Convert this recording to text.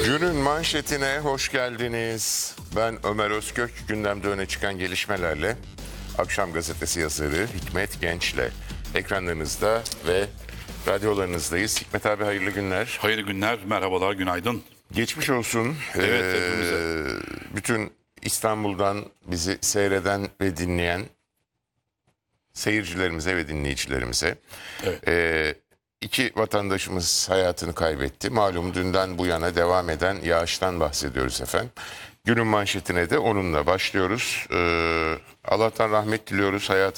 Günün manşetine hoş geldiniz. Ben Ömer Özkök. Gündemde öne çıkan gelişmelerle Akşam Gazetesi yazarı Hikmet Genç'le ekranlarınızda ve radyolarınızdayız. Hikmet abi hayırlı günler. Hayırlı günler, merhabalar, günaydın. Geçmiş olsun. Evet, hepimize. Bütün İstanbul'dan bizi seyreden ve dinleyen seyircilerimize ve dinleyicilerimize. Evet. İki vatandaşımız hayatını kaybetti. Malum dünden bu yana devam eden yağıştan bahsediyoruz efendim. Günün manşetine de onunla başlıyoruz. Allah'tan rahmet diliyoruz.